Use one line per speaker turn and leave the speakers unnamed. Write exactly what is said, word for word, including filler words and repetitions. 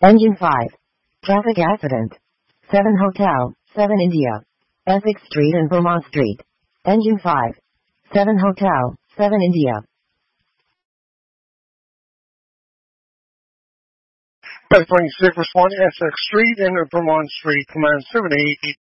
Engine five. Traffic accident. seven Hotel, seven India. Essex Street and Vermont Street. Engine five. seven Hotel, seven India.
California Safe responding Essex Street and Vermont Street, command seven eight.